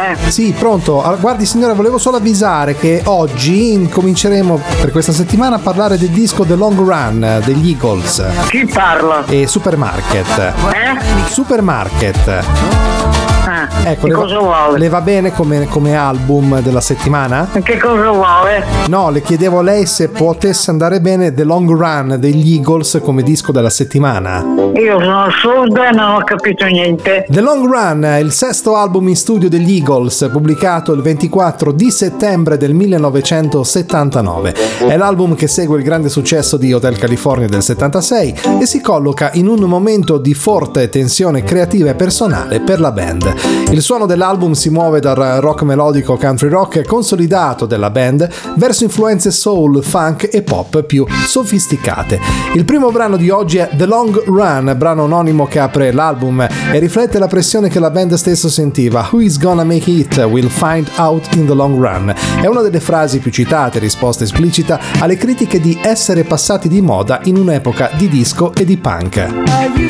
Sì, pronto. Guardi signora, volevo solo avvisare che oggi cominceremo per questa settimana a parlare del disco The Long Run degli Eagles. Chi parla? E Supermarket. Supermarket. Ecco, che cosa vuole? Le va bene come album della settimana? Che cosa vuole? No, le chiedevo a lei se potesse andare bene The Long Run degli Eagles come disco della settimana. Io sono sorda e non ho capito niente. The Long Run è il sesto album in studio degli Eagles, pubblicato il 24 di settembre del 1979. È l'album che segue il grande successo di Hotel California del 76 e si colloca in un momento di forte tensione creativa e personale per la band. Il suono dell'album si muove dal rock melodico country rock consolidato della band verso influenze soul, funk e pop più sofisticate. Il primo brano di oggi è The Long Run, brano anonimo che apre l'album e riflette la pressione che la band stesso sentiva. Who is gonna make it? We'll find out in the long run. È una delle frasi più citate, risposta esplicita alle critiche di essere passati di moda in un'epoca di disco e di punk.